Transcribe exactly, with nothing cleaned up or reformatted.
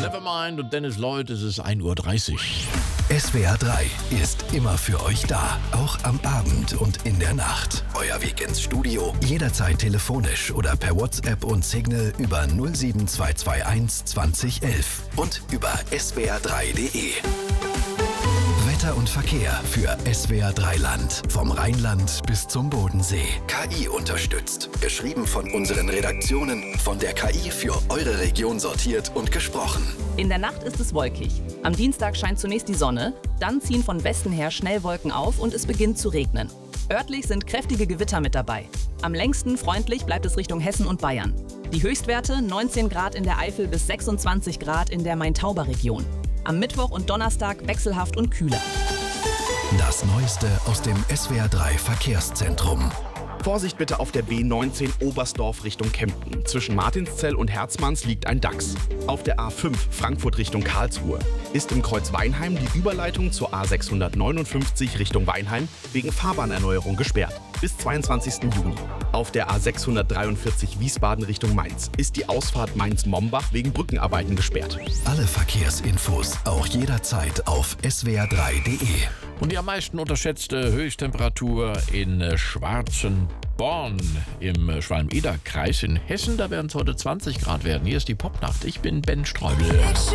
Nevermind und Dennis Lloyd, es ist ein Uhr dreißig. S W R drei ist immer für euch da, auch am Abend und in der Nacht. Euer Weg ins Studio, jederzeit telefonisch oder per WhatsApp und Signal über null sieben zwei zwei eins zwanzig elf und über S W R drei punkt de. Wetter und Verkehr für S W R drei Land. Vom Rheinland bis zum Bodensee. K I unterstützt. Geschrieben von unseren Redaktionen. Von der K I für eure Region sortiert und gesprochen. In der Nacht ist es wolkig. Am Dienstag scheint zunächst die Sonne, dann ziehen von Westen her schnell Wolken auf und es beginnt zu regnen. Örtlich sind kräftige Gewitter mit dabei. Am längsten freundlich bleibt es Richtung Hessen und Bayern. Die Höchstwerte neunzehn Grad in der Eifel bis sechsundzwanzig Grad in der Main-Tauber-Region. Am Mittwoch und Donnerstag wechselhaft und kühler. Das Neueste aus dem S W R drei Verkehrszentrum. Vorsicht bitte auf der B neunzehn Oberstdorf Richtung Kempten. Zwischen Martinszell und Herzmanns liegt ein Dachs. Auf der A fünf Frankfurt Richtung Karlsruhe ist im Kreuz Weinheim die Überleitung zur A sechshundertneunundfünfzig Richtung Weinheim wegen Fahrbahnerneuerung gesperrt. Bis zweiundzwanzigsten Juni. Auf der A sechshundertdreiundvierzig Wiesbaden Richtung Mainz ist die Ausfahrt Mainz-Mombach wegen Brückenarbeiten gesperrt. Alle Verkehrsinfos auch jederzeit auf S W R drei punkt de. Und die am meisten unterschätzte Höchsttemperatur in Schwarzenborn im Schwalm-Eder-Kreis in Hessen. Da werden es heute zwanzig Grad werden. Hier ist die Popnacht. Ich bin Ben Streubel.